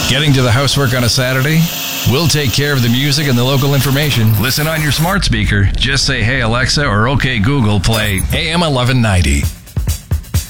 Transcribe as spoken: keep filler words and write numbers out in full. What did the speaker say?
Getting to the housework on a Saturday? We'll take care of the music and the local information. Listen on your smart speaker. Just say, "Hey Alexa," or "Okay Google, play A M eleven ninety."